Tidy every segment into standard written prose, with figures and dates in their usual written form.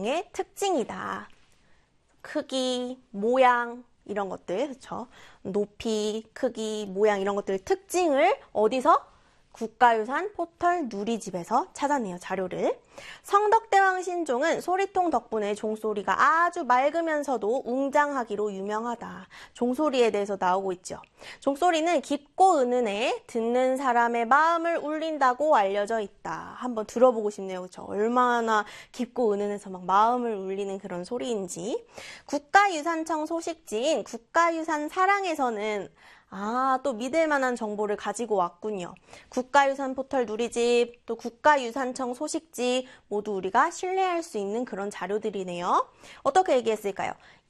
구성의 특징이다. 크기, 모양 이런 것들, 그렇죠? 높이, 크기, 모양 이런 것들 특징을 어디서? 국가유산 포털 누리집에서 찾아내요, 자료를. 성덕대왕 신종은 소리통 덕분에 종소리가 아주 맑으면서도 웅장하기로 유명하다. 종소리에 대해서 나오고 있죠. 종소리는 깊고 은은해 듣는 사람의 마음을 울린다고 알려져 있다. 한번 들어보고 싶네요, 그렇죠? 얼마나 깊고 은은해서 막 마음을 울리는 그런 소리인지. 국가유산청 소식지인 국가유산사랑에서는 또 믿을 만한 정보를 가지고 왔군요. 국가유산 포털 누리집, 또 국가유산청 소식지 모두 우리가 신뢰할 수 있는 그런 자료들이네요. 어떻게 얘기했을까요?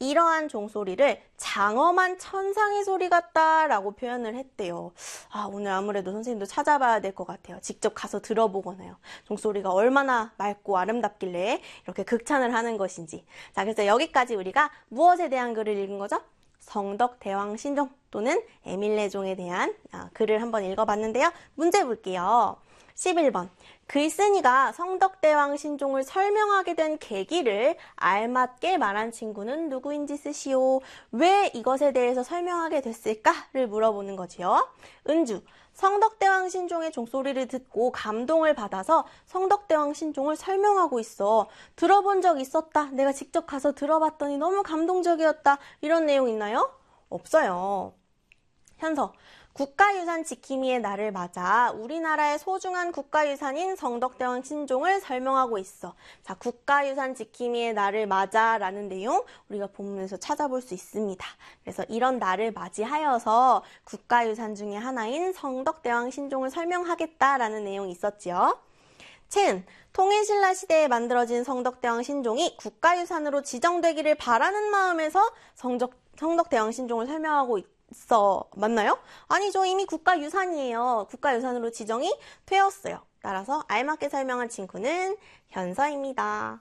이러한 종소리를 장엄한 천상의 소리 같다라고 표현을 했대요. 오늘 아무래도 선생님도 찾아봐야 될 것 같아요. 직접 가서 들어보거나요. 종소리가 얼마나 맑고 아름답길래 이렇게 극찬을 하는 것인지. 자, 그래서 여기까지 우리가 무엇에 대한 글을 읽은 거죠? 성덕대왕 신종 또는 에밀레종에 대한 글을 한번 읽어봤는데요. 문제 볼게요. 11번. 글쓴이가 성덕대왕 신종을 설명하게 된 계기를 알맞게 말한 친구는 누구인지 쓰시오. 왜 이것에 대해서 설명하게 됐을까를 물어보는 거지요. 은주. 성덕대왕 신종의 종소리를 듣고 감동을 받아서 성덕대왕 신종을 설명하고 있어. 들어본 적 있었다. 내가 직접 가서 들어봤더니 너무 감동적이었다. 이런 내용 있나요? 없어요. 현서. 국가유산 지킴이의 날을 맞아 우리나라의 소중한 국가유산인 성덕대왕 신종을 설명하고 있어. 자, 국가유산 지킴이의 날을 맞아 라는 내용 우리가 본문에서 찾아볼 수 있습니다. 그래서 이런 날을 맞이하여서 국가유산 중에 하나인 성덕대왕 신종을 설명하겠다라는 내용이 있었지요. 채은, 통일신라 시대에 만들어진 성덕대왕 신종이 국가유산으로 지정되기를 바라는 마음에서 성덕대왕 신종을 설명하고 맞나요? 아니죠. 이미 국가유산이에요. 국가유산으로 지정이 되었어요. 따라서 알맞게 설명한 친구는 현서입니다.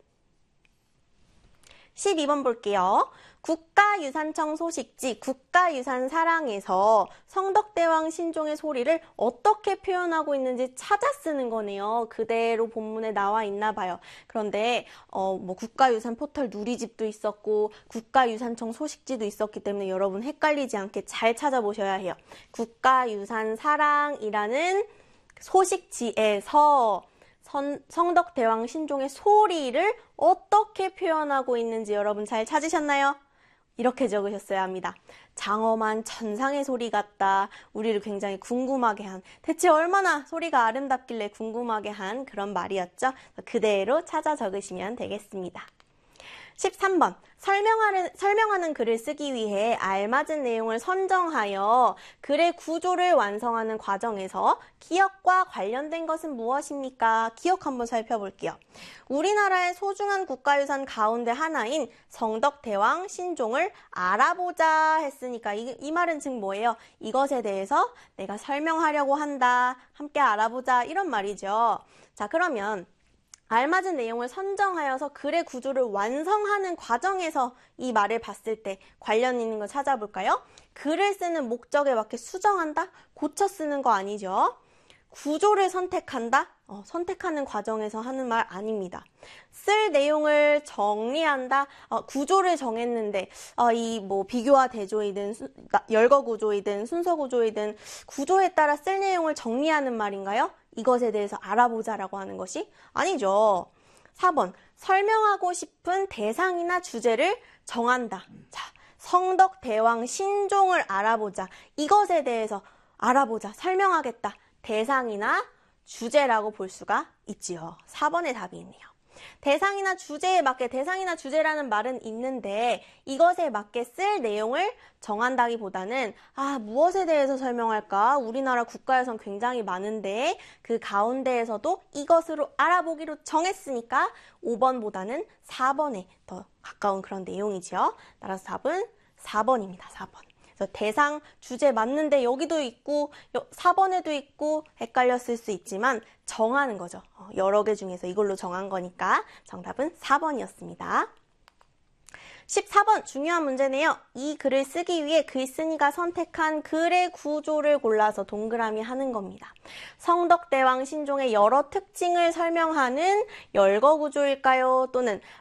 12번 볼게요. 국가유산청 소식지 국가유산사랑에서 성덕대왕 신종의 소리를 어떻게 표현하고 있는지 찾아 쓰는 거네요. 그대로 본문에 나와 있나 봐요. 그런데 국가유산 포털 누리집도 있었고 국가유산청 소식지도 있었기 때문에 여러분 헷갈리지 않게 잘 찾아보셔야 해요. 국가유산사랑이라는 소식지에서 성덕대왕 신종의 소리를 어떻게 표현하고 있는지 여러분 잘 찾으셨나요? 이렇게 적으셨어야 합니다. 장엄한 천상의 소리 같다. 우리를 굉장히 궁금하게 한, 대체 얼마나 소리가 아름답길래 궁금하게 한 그런 말이었죠. 그대로 찾아 적으시면 되겠습니다. 13번. 설명하는 글을 쓰기 위해 알맞은 내용을 선정하여 글의 구조를 완성하는 과정에서 기억과 관련된 것은 무엇입니까? 기억 한번 살펴볼게요. 우리나라의 소중한 국가유산 가운데 하나인 성덕대왕 신종을 알아보자 했으니까 이 말은 즉 뭐예요? 이것에 대해서 내가 설명하려고 한다. 함께 알아보자. 이런 말이죠. 자, 그러면 알맞은 내용을 선정하여서 글의 구조를 완성하는 과정에서 이 말을 봤을 때 관련 있는 걸 찾아볼까요? 글을 쓰는 목적에 맞게 수정한다? 고쳐 쓰는 거 아니죠? 구조를 선택한다? 선택하는 과정에서 하는 말 아닙니다. 쓸 내용을 정리한다? 구조를 정했는데 비교와 대조이든 열거 구조이든 순서 구조이든 구조에 따라 쓸 내용을 정리하는 말인가요? 이것에 대해서 알아보자라고 하는 것이 아니죠. 4번. 설명하고 싶은 대상이나 주제를 정한다. 자, 성덕대왕 신종을 알아보자. 이것에 대해서 알아보자. 설명하겠다. 대상이나 주제라고 볼 수가 있지요. 4번의 답이 있네요. 대상이나 주제에 맞게, 대상이나 주제라는 말은 있는데 이것에 맞게 쓸 내용을 정한다기보다는 무엇에 대해서 설명할까? 우리나라 국가유산 굉장히 많은데 그 가운데에서도 이것으로 알아보기로 정했으니까 5번보다는 4번에 더 가까운 그런 내용이죠. 따라서 답은 4번입니다. 4번. 그래서 대상, 주제 맞는데 여기도 있고 4번에도 있고 헷갈렸을 수 있지만 정하는 거죠. 여러 개 중에서 이걸로 정한 거니까 정답은 4번이었습니다. 14번 중요한 문제네요. 이 글을 쓰기 위해 글쓴이가 선택한 글의 구조를 골라서 동그라미 하는 겁니다. 성덕대왕 신종의 여러 특징을 설명하는 열거 구조일까요? 또는